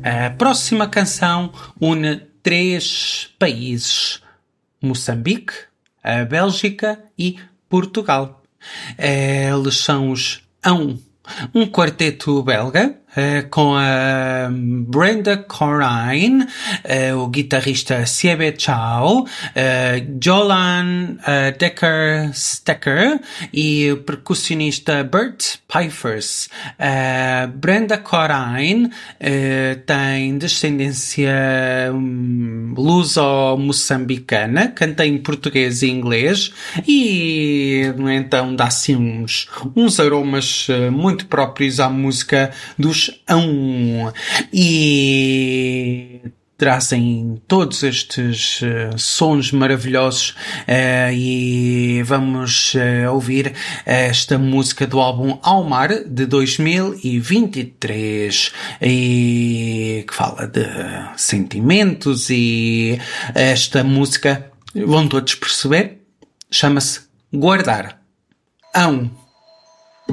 A próxima canção une 3 países: Moçambique, a Bélgica e Portugal. Eles são os Ão, um quarteto belga, com a Brenda Corijn, o guitarrista Siebe Chao, Jolan Dekker-Stekker e o percussionista Bert Pfeifers. Brenda Corijn tem descendência luso-moçambicana, canta em português e inglês e então dá assim uns aromas muito próprios à música dos Ão, e trazem todos estes sons maravilhosos, e vamos ouvir esta música do álbum Ao Mar de 2023 e que fala de sentimentos, e esta música, vão todos perceber, chama-se Guardar. Ão.